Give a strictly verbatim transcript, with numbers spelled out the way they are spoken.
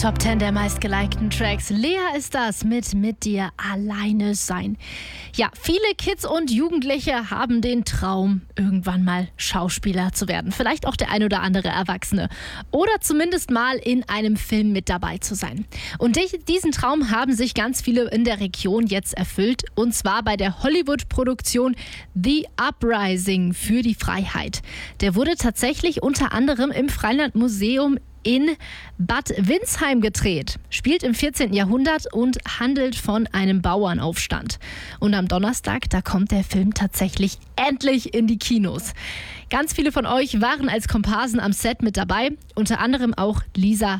Top zehn der meistgelikten Tracks. Lea ist das mit Mit dir alleine sein. Ja, viele Kids und Jugendliche haben den Traum, irgendwann mal Schauspieler zu werden. Vielleicht auch der ein oder andere Erwachsene. Oder zumindest mal in einem Film mit dabei zu sein. Und diesen Traum haben sich ganz viele in der Region jetzt erfüllt. Und zwar bei der Hollywood-Produktion The Uprising für die Freiheit. Der wurde tatsächlich unter anderem im Freilandmuseum in Bad Windsheim gedreht, spielt im vierzehnten Jahrhundert und handelt von einem Bauernaufstand. Und am Donnerstag, da kommt der Film tatsächlich endlich in die Kinos. Ganz viele von euch waren als Komparsen am Set mit dabei, unter anderem auch Lisa